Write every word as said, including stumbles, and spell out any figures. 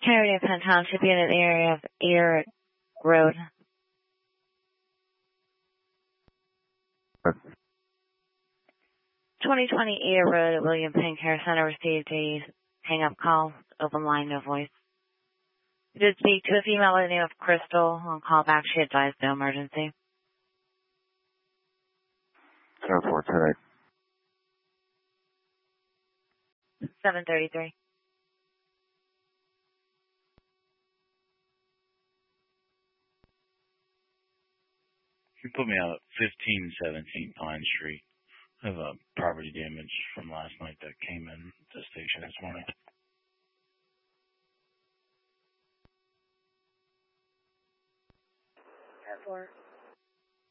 County of Penn Township unit in the area of Ear Road. twenty twenty Ear Road at William Penn Care Center received a hang-up call. Open line, no voice. We did speak to a female by the name of Crystal. On call back, she advised no emergency. ten four ten eight. seven thirty-three. You put me out at fifteen seventeen Pine Street. I have a property damage from last night that came in the station this morning. ten four.